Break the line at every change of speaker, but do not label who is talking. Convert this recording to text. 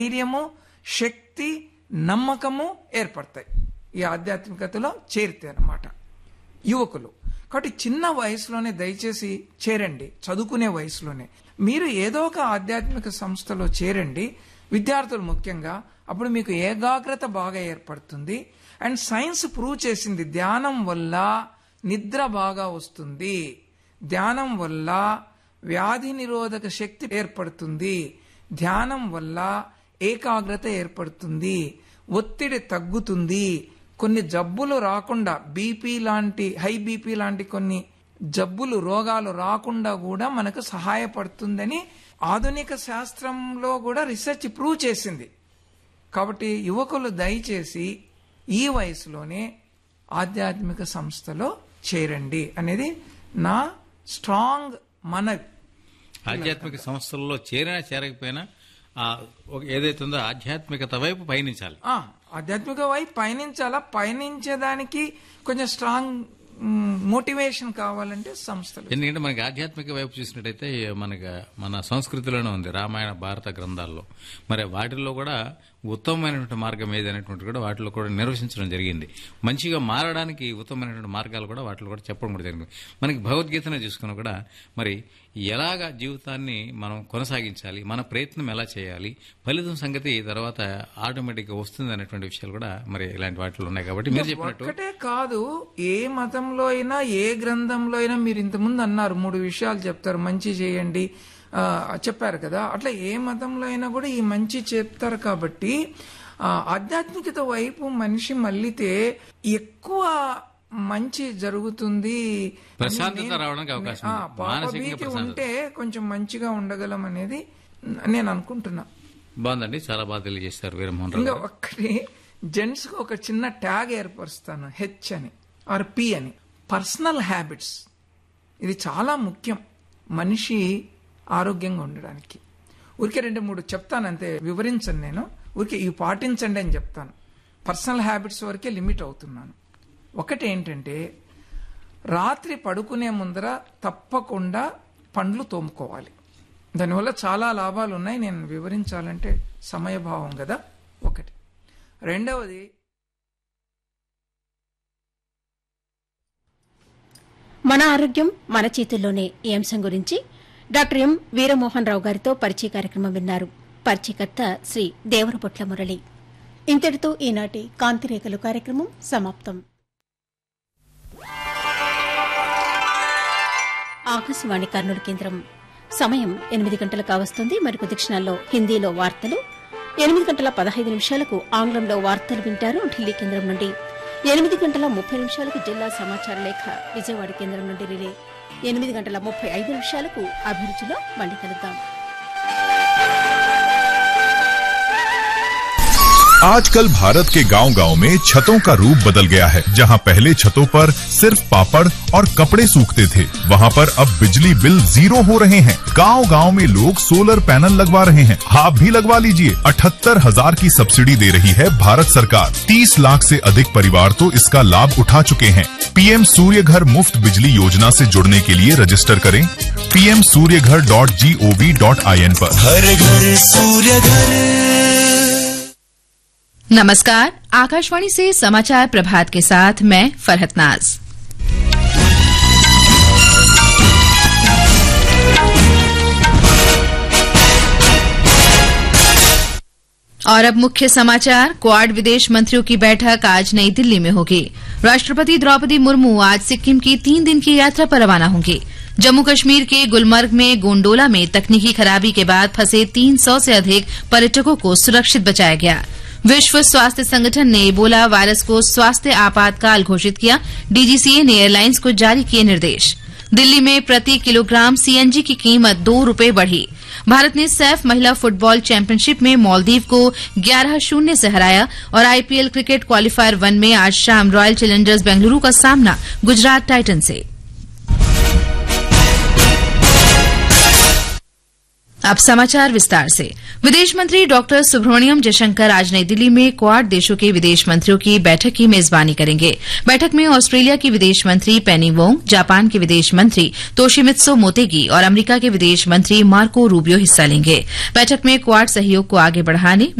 ధైర్యము, శక్తి, నమ్మకము ఏర్పడతాయి ఈ ఆధ్యాత్మికతలో చేరితే అన్నమాట యువకులు. కాబట్టి చిన్న వయసులోనే దయచేసి చేరండి, చదువుకునే వయసులోనే మీరు ఏదో ఒక ఆధ్యాత్మిక సంస్థలో చేరండి, విద్యార్థులు ముఖ్యంగా. అప్పుడు మీకు ఏకాగ్రత బాగా ఏర్పడుతుంది. అండ్ సైన్స్ ప్రూవ్ చేసింది ధ్యానం వల్ల నిద్ర బాగా వస్తుంది, ధ్యానం వల్ల వ్యాధి నిరోధక శక్తి ఏర్పడుతుంది, ధ్యానం వల్ల ఏకాగ్రత ఏర్పడుతుంది, ఒత్తిడి తగ్గుతుంది, కొన్ని జబ్బులు రాకుండా హై బీపీ లాంటి కొన్ని జబ్బులు రోగాలు రాకుండా కూడా మనకు సహాయపడుతుందని ఆధునిక శాస్త్రంలో కూడా రీసెర్చ్ ప్రూవ్ చేసింది. కాబట్టి యువకులు దయచేసి ఈ వయసులోనే ఆధ్యాత్మిక సంస్థలో చేరండి అనేది నా స్ట్రాంగ్ మనవి.
ఆధ్యాత్మిక సంస్థల్లో చేరినా చేరకపోయినా ఏదైతే ఉందో ఆధ్యాత్మికత వైపు పయనించాలి.
ఆధ్యాత్మిక వైపు పయనించాలా, పయనించేదానికి కొంచెం స్ట్రాంగ్ మోటివేషన్ కావాలంటే సంస్థలు.
ఎందుకంటే మనకి ఆధ్యాత్మిక వైపు చూసినట్టయితే మన సంస్కృతిలోనే ఉంది, రామాయణ భారత గ్రంథాల్లో. మరి వాటిల్లో కూడా ఉత్తమమైనటువంటి మార్గం ఏదైనటువంటి కూడా వాటిలో కూడా నిర్వచించడం జరిగింది. మంచిగా మారడానికి ఉత్తమమైనటువంటి మార్గాలు కూడా వాటిలో కూడా చెప్పడం కూడా జరిగింది. మనకి భగవద్గీతనే చూసుకున్నా కూడా మరి ఎలాగా జీవితాన్ని మనం కొనసాగించాలి, మన ప్రయత్నం ఎలా చేయాలి, ఫలితం సంగతి తర్వాత ఆటోమేటిక్గా వస్తుంది అనేటువంటి విషయాలు కూడా మరి ఇలాంటి వాటిలో ఉన్నాయి. కాబట్టి మీరు చెప్పినట్టు
ఒకటే కాదు, ఏ మతంలో అయినా ఏ గ్రంథంలో అయినా మీరు ఇంతకుముందు అన్నారు 3 విషయాలు చెప్తారు, మంచి చేయండి చెప్పారు కదా, అట్లా ఏ మతంలో అయినా కూడా ఈ మంచి చెప్తారు. కాబట్టి ఆధ్యాత్మికత వైపు మనిషి మళ్ళీతే ఎక్కువ మంచి జరుగుతుంది,
ప్రశాంతత రావడానికి అవకాశం ఉంది.
పాపభీతి ఉంటే కొంచెం మంచిగా ఉండగలం అనేది నేను అనుకుంటున్నా.
బాగుందండి, చాలా బాగా తెలియజేస్తారు వీరమోహన్ రావు.
ఇంకా ఒక్కటి జెంట్స్ కి ఒక చిన్న ట్యాగ్ ఏర్పరుస్తాను, హెచ్ అని ఆర్ పి అని, పర్సనల్ హ్యాబిట్స్. ఇది చాలా ముఖ్యం మనిషి ఆరోగ్యంగా ఉండడానికి. ఊరికే 2-3 చెప్తాను అంతే, వివరించను నేను, ఊరికే ఇవి పాటించండి అని చెప్తాను. పర్సనల్ హ్యాబిట్స్ వరకే లిమిట్ అవుతున్నాను. ఒకటి ఏంటంటే, రాత్రి పడుకునే ముందర తప్పకుండా పండ్లు తోముకోవాలి. దానివల్ల చాలా లాభాలు ఉన్నాయి, నేను వివరించాలంటే సమయభావం కదా. ఒకటి. రెండవది,
మన ఆరోగ్యం మన చేతుల్లోనే ఈ అంశం గురించి డాక్టర్ ఎం వీరమోహన్ రావు గారితో పరిచయ కార్యక్రమం విన్నారు. పరిచయకర్త శ్రీ దేవరపొట్ల మురళి. ఇంతటితో ఈనాటి కాంతిరేఖలు కార్యక్రమం సమాప్తం. ఆకాశవాణి కర్నూలు కేంద్రం. సమయం 8 గంటలు కావస్తుంది. మరికొద్ది క్షణాల్లో హిందీలో వార్తలు, 8:15 ఆంగ్లంలో వార్తలు వింటారు ఢిల్లీ కేంద్రం నుండి. 8:30 జిల్లా సమాచార లేఖ విజయవాడ కేంద్రం నుండి రిలే. 8:35 అభిరుచిలో మళ్లీ కలుద్దాం.
आजकल भारत के गांव-गांव में छतों का रूप बदल गया है। जहां पहले छतों पर सिर्फ पापड़ और कपड़े सूखते थे, वहां पर अब बिजली बिल 0 हो रहे हैं। गांव-गांव में लोग सोलर पैनल लगवा रहे हैं। आप भी लगवा लीजिए। 78,000 की सब्सिडी दे रही है भारत सरकार। 30 लाख से अधिक परिवार तो इसका लाभ उठा चुके हैं। पीएम सूर्य घर मुफ्त बिजली योजना से जुड़ने के लिए रजिस्टर करें pmsuryaghar.gov.in पर।
हर घर सूर्य घर।
नमस्कार, आकाशवाणी से समाचार प्रभात के साथ मैं फरहत नाज। और अब मुख्य समाचार। क्वाड विदेश मंत्रियों की बैठक आज नई दिल्ली में होगी। राष्ट्रपति द्रौपदी मुर्मू आज सिक्किम की 3 दिन की यात्रा पर रवाना होंगी। जम्मू कश्मीर के गुलमर्ग में गोंडोला में तकनीकी खराबी के बाद फंसे 300 से अधिक पर्यटकों को सुरक्षित बचाया गया। विश्व स्वास्थ्य संगठन ने इबोला वायरस को स्वास्थ्य आपातकाल घोषित किया। डीजीसीए ने एयरलाइंस को जारी किए निर्देश। दिल्ली में प्रति किलोग्राम सीएनजी की कीमत 2 रुपये बढ़ी। भारत ने सैफ महिला फुटबॉल चैंपियनशिप में मालदीव को 11-0 से हराया। और आईपीएल क्रिकेट क्वालीफायर 1 में आज शाम रॉयल चैलेंजर्स बेंगलुरु का सामना गुजरात टाइटन से। अब समाचार विस्तार से। विदेश मंत्री डॉक्टर सुब्रमण्यम जयशंकर आज नई दिल्ली में क्वाड देशों के विदेश मंत्रियों की बैठक की मेजबानी करेंगे। बैठक में ऑस्ट्रेलिया की विदेश मंत्री पेनी वोंग, जापान के विदेश मंत्री तोशिमित्सु मोतेगी और अमरीका के विदेश मंत्री मार्को रूबियो हिस्सा लेंगे। बैठक में क्वाड सहयोग को आगे बढ़ाने,